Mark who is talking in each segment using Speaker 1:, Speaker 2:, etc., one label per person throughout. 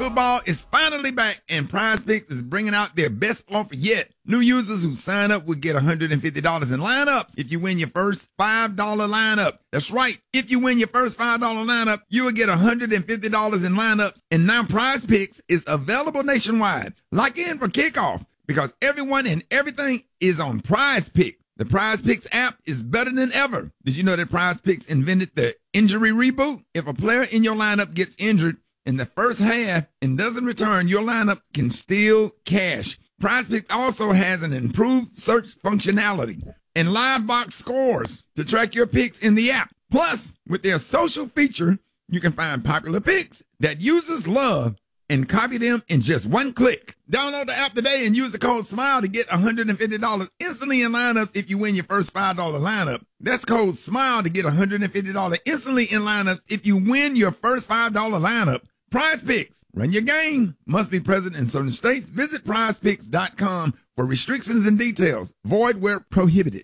Speaker 1: football is finally back, and Prize Picks is bringing out their best offer yet. New users who sign up will get $150 in lineups if you win your first $5 lineup. That's right. If you win your first $5 lineup, you will get $150 in lineups. And now Prize Picks is available nationwide. Lock in for kickoff because everyone and everything is on Prize Picks. The Prize Picks app is better than ever. Did you know that Prize Picks invented the injury reboot? If a player in your lineup gets injured in the first half and doesn't return, your lineup can still cash. Prize Picks also has an improved search functionality and live box scores to track your picks in the app. Plus, with their social feature, you can find popular picks that users love and copy them in just one click. Download the app today and use the code SMILE to get $150 instantly in lineups if you win your first $5 lineup. That's code SMILE to get $150 instantly in lineups if you win your first $5 lineup. Prize Picks. Run your game. Must be present in certain states. Visit prizepicks.com for restrictions and details. Void where prohibited.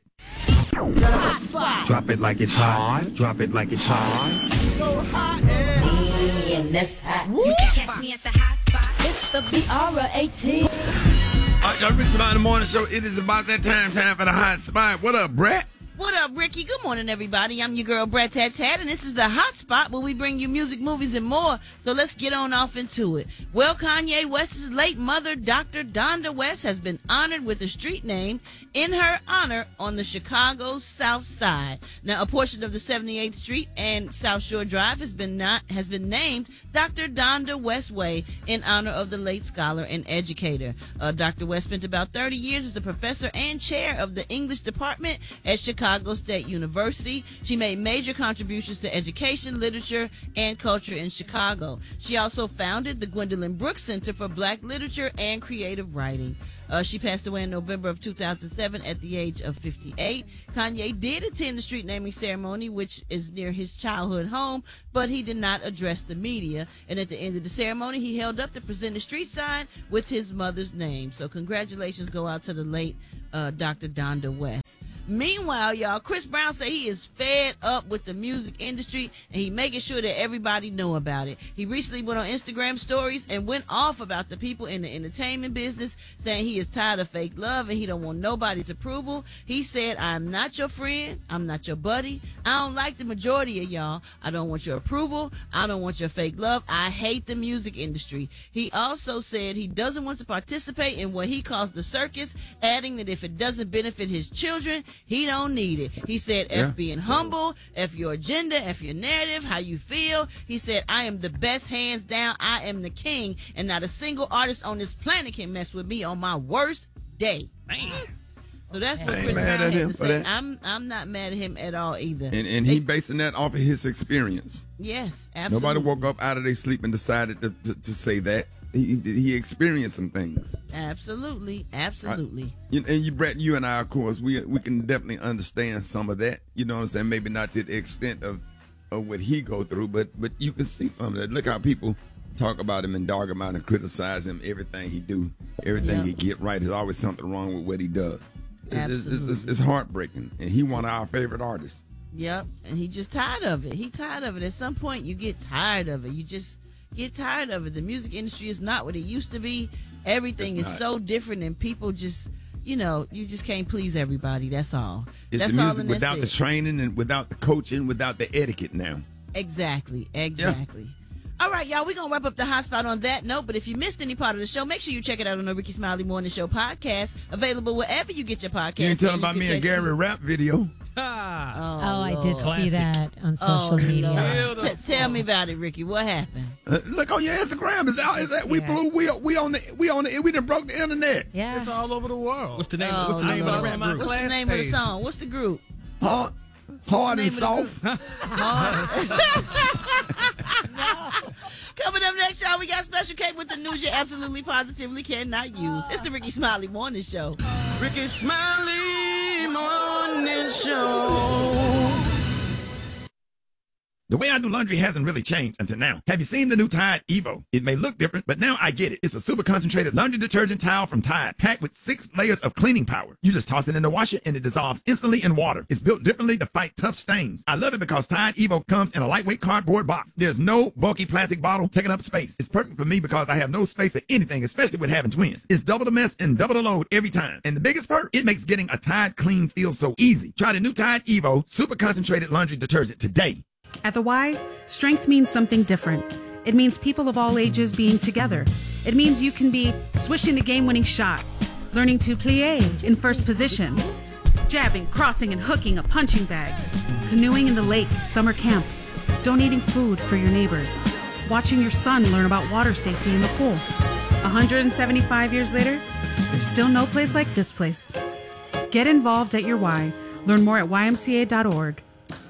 Speaker 2: Drop it like it's hot. Drop it like it's hot.
Speaker 3: So hot
Speaker 4: and that's hot.
Speaker 3: You can catch me at the hot spot. It's the BR18.
Speaker 1: Y'all Ricky Smiley Morning Show. It is about that time for the hot spot. What up, Brett?
Speaker 5: What up, Ricky? Good morning, everybody. I'm your girl, Brett Tat Tat, and this is the Hot Spot where we bring you music, movies, and more. So let's get on off into it. Well, Kanye West's late mother, Dr. Donda West, has been honored with a street name in her honor on the Chicago South Side. Now, a portion of the 78th Street and South Shore Drive has been named Dr. Donda West Way in honor of the late scholar and educator. Dr. West spent about 30 years as a professor and chair of the English department at Chicago State University. She made major contributions to education, literature, and culture in Chicago. She also founded the Gwendolyn Brooks Center for Black Literature and Creative Writing. She passed away in November of 2007 at the age of 58. Kanye did attend the street naming ceremony, which is near his childhood home, but he did not address the media. And at the end of the ceremony, he held up the presented street sign with his mother's name. So congratulations go out to the late Dr. Donda West. Meanwhile, y'all, Chris Brown said he is fed up with the music industry and he making sure that everybody know about it. He recently went on Instagram stories and went off about the people in the entertainment business, saying he is tired of fake love and he don't want nobody's approval. He said, I'm not your friend. I'm not your buddy. I don't like the majority of y'all. I don't want your approval. I don't want your fake love. I hate the music industry. He also said he doesn't want to participate in what he calls the circus, adding that if it doesn't benefit his children, he don't need it. He said, F being humble, F your agenda, F your narrative, how you feel. He said, I am the best, hands down. I am the king, and not a single artist on this planet can mess with me on my worst day. Man. So that's what Chris Brown had to say. I'm not mad at him at all either.
Speaker 1: And he basing that off of his experience.
Speaker 5: Yes, absolutely.
Speaker 1: Nobody woke up out of their sleep and decided to say that. He experienced some things.
Speaker 5: Absolutely.
Speaker 1: And you, Brett, you and I, of course, we can definitely understand some of that. You know what I'm saying? Maybe not to the extent of what he go through, but you can see some of that. Look how people talk about him and dog him out and criticize him. Everything he do, everything he get right. There's always something wrong with what he does. It's heartbreaking. And he one of our favorite artists.
Speaker 5: Yep. And he just tired of it. He tired of it. At some point, you get tired of it. You just get tired of it. The music industry is not what it used to be. Everything is so different, and people just, you just can't please everybody. That's all.
Speaker 1: It's
Speaker 5: that's
Speaker 1: the music
Speaker 5: all, and
Speaker 1: without the training and without the coaching, without the etiquette now.
Speaker 5: Exactly. All right, y'all, we're going to wrap up the hot spot on that note, but if you missed any part of the show, make sure you check it out on the Ricky Smiley Morning Show podcast, available wherever you get your podcast.
Speaker 1: You ain't telling about me and Gary rap video.
Speaker 6: I did see that on social media.
Speaker 5: Tell me about it, Ricky. What happened?
Speaker 1: Look on your Instagram. Is that we on the we done broke the internet.
Speaker 6: Yeah,
Speaker 7: it's all over the world. What's the name?
Speaker 5: What's the name of the song? What's the group?
Speaker 1: Hard and soft.
Speaker 5: Coming up next, y'all, we got Special K with the news you absolutely positively cannot use. It's the Ricky Smiley Morning Show.
Speaker 2: Ricky Smiley Morning Show.
Speaker 1: The way I do laundry hasn't really changed until now. Have you seen the new Tide Evo? It may look different, but now I get it. It's a super concentrated laundry detergent towel from Tide, packed with 6 layers of cleaning power. You just toss it in the washer and it dissolves instantly in water. It's built differently to fight tough stains. I love it because Tide Evo comes in a lightweight cardboard box. There's no bulky plastic bottle taking up space. It's perfect for me because I have no space for anything, especially with having twins. It's double the mess and double the load every time. And the biggest perk, it makes getting a Tide clean feel so easy. Try the new Tide Evo super concentrated laundry detergent today.
Speaker 7: At the Y, strength means something different. It means people of all ages being together. It means you can be swishing the game-winning shot, learning to plie in first position, jabbing, crossing, and hooking a punching bag, canoeing in the lake at summer camp, donating food for your neighbors, watching your son learn about water safety in the pool. 175 years later, there's still no place like this place. Get involved at your Y. Learn more at ymca.org.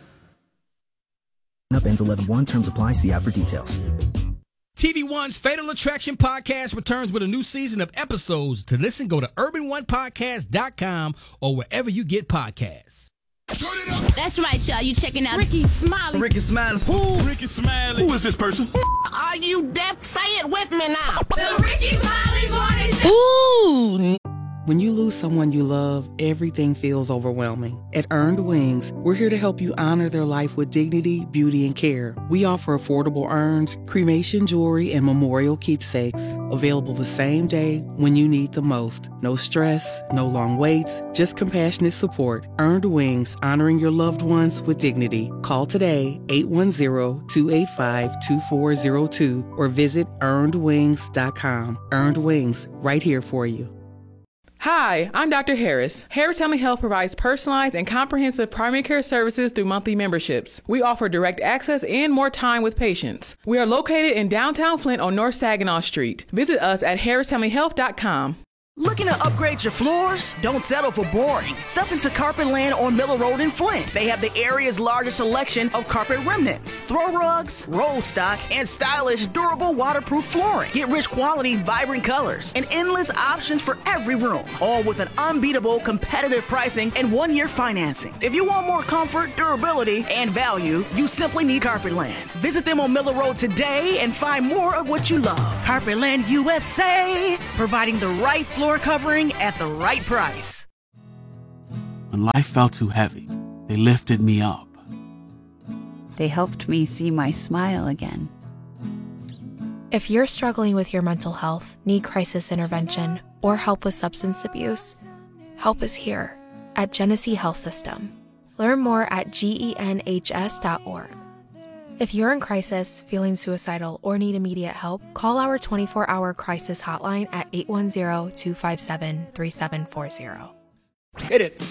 Speaker 8: Up ends 11/1. Terms apply. See app for details.
Speaker 9: TV One's Fatal Attraction podcast returns with a new season of episodes. To listen, go to urban1podcast.com or wherever you get podcasts.
Speaker 3: That's right, y'all. You checking out
Speaker 10: Ricky Smiley.
Speaker 9: Ricky Smiley. Who? Ricky Smiley.
Speaker 2: Who is this person?
Speaker 10: Are you deaf? Say it with me now.
Speaker 3: the Ricky Smiley Morning Show.
Speaker 10: Ooh.
Speaker 11: When you lose someone you love, everything feels overwhelming. At Earned Wings, we're here to help you honor their life with dignity, beauty, and care. We offer affordable urns, cremation jewelry, and memorial keepsakes. Available the same day when you need the most. No stress, no long waits, just compassionate support. Earned Wings, honoring your loved ones with dignity. Call today, 810-285-2402, or visit earnedwings.com. Earned Wings, right here for you.
Speaker 12: Hi, I'm Dr. Harris. Harris Family Health provides personalized and comprehensive primary care services through monthly memberships. We offer direct access and more time with patients. We are located in downtown Flint on North Saginaw Street. Visit us at harrisfamilyhealth.com.
Speaker 13: Looking to upgrade your floors? Don't settle for boring. Step into Carpetland on Miller Road in Flint. They have the area's largest selection of carpet remnants, throw rugs, roll stock, and stylish, durable, waterproof flooring. Get rich quality, vibrant colors, and endless options for every room, all with an unbeatable, competitive pricing and 1-year financing. If you want more comfort, durability, and value, you simply need Carpetland. Visit them on Miller Road today and find more of what you love. Carpetland USA, providing the right floor covering at the right price.
Speaker 14: When life felt too heavy, they lifted me up.
Speaker 15: They helped me see my smile again.
Speaker 16: If you're struggling with your mental health, need crisis intervention, or help with substance abuse, help is here at Genesee Health System. Learn more at genhs.org. If you're in crisis, feeling suicidal, or need immediate help, call our 24-hour crisis hotline at 810-257-3740.
Speaker 9: Hit it.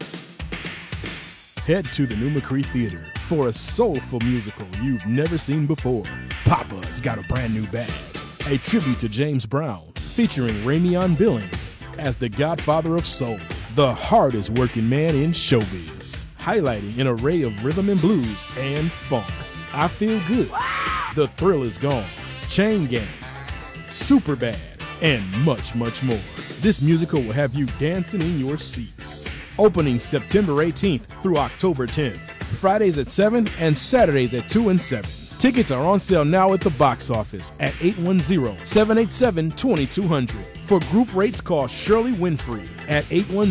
Speaker 17: Head to the New McCree Theater for a soulful musical you've never seen before. Papa's Got a Brand New Bag, a tribute to James Brown, featuring Ramion Billings as the godfather of soul, the hardest working man in showbiz, highlighting an array of rhythm and blues and funk. I Feel Good, The Thrill Is Gone, Chain Gang, Superbad, and much, much more. This musical will have you dancing in your seats. Opening September 18th through October 10th. Fridays at 7 and Saturdays at 2 and 7. Tickets are on sale now at the box office at 810-787-2200. For group rates, call Shirley Winfrey at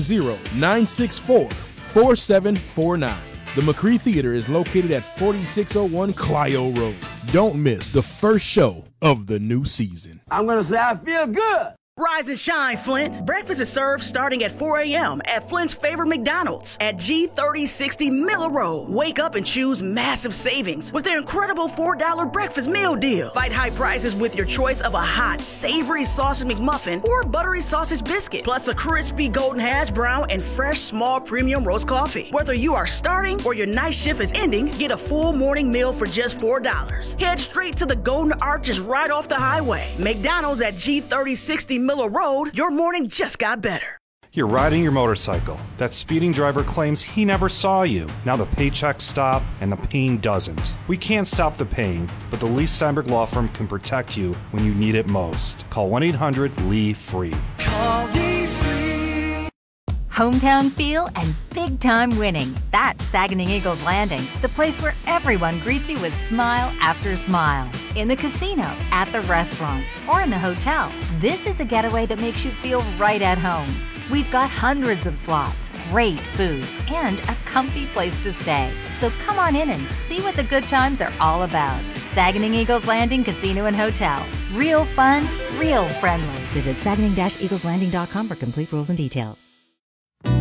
Speaker 17: 810-964-4749. The McCree Theater is located at 4601 Clio Road. Don't miss the first show of the new season.
Speaker 13: I'm going to say I feel good. Rise and shine, Flint. Breakfast is served starting at 4 a.m. at Flint's favorite McDonald's at G3060 Miller Road. Wake up and choose massive savings with their incredible $4 breakfast meal deal. Fight high prices with your choice of a hot, savory sausage McMuffin or buttery sausage biscuit, plus a crispy golden hash brown and fresh small premium roast coffee. Whether you are starting or your night shift is ending, get a full morning meal for just $4. Head straight to the Golden Arches right off the highway. McDonald's at G3060 Miller Road, your morning just got better.
Speaker 18: You're riding your motorcycle. That speeding driver claims he never saw you. Now the paychecks stop and the pain doesn't. We can't stop the pain, but the Lee Steinberg Law Firm can protect you when you need it most. Call 1-800-LEE-FREE.
Speaker 19: Call Lee Free. hometown feel, and big-time winning. That's Saganing Eagles Landing, the place where everyone greets you with smile after smile. In the casino, at the restaurants, or in the hotel, this is a getaway that makes you feel right at home. We've got hundreds of slots, great food, and a comfy place to stay. So come on in and see what the good times are all about. Saganing Eagles Landing Casino and Hotel. Real fun, real friendly.
Speaker 20: Visit saganing-eagleslanding.com for complete rules and details.